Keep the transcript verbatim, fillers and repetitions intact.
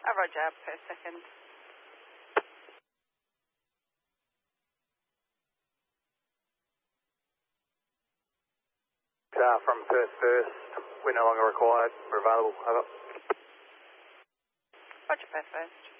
Uh, roger, per second. Uh, from Perth first, we're no longer required. We're available. Over. Roger, per first.